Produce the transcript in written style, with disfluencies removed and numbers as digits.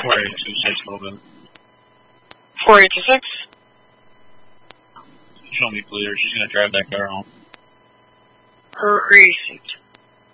4826 a little bit. 4826? Show me clear. She's going to drive that car home. Hurry,